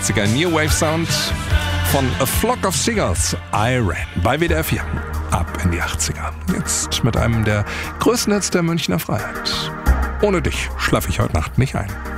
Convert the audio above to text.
80er New Wave Sound von A Flock of Seagulls, I Ran, bei WDR 4. Ab in die 80er. Jetzt mit einem der größten Hits der Münchner Freiheit. Ohne dich schlafe ich heute Nacht nicht ein.